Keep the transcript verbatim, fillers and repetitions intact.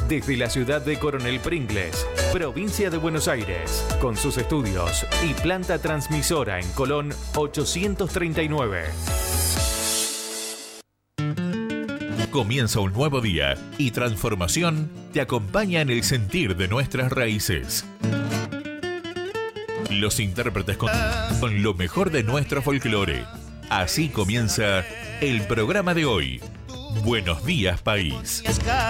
Desde la ciudad de Coronel Pringles, provincia de Buenos Aires, con sus estudios y planta transmisora en Colón ochocientos treinta y nueve. Comienza un nuevo día y Transformación te acompaña en el sentir de nuestras raíces. Los intérpretes con, con lo mejor de nuestro folclore. Así comienza el programa de hoy. Buenos días, país.